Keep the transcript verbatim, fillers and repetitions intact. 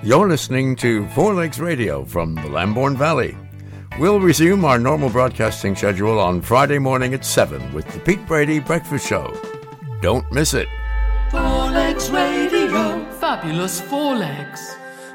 You're listening to Four Legs Radio from the Lambourne Valley. We'll resume our normal broadcasting schedule on Friday morning at seven with the Pete Brady Breakfast Show. Don't miss it. Four Legs Radio. Fabulous Four Legs.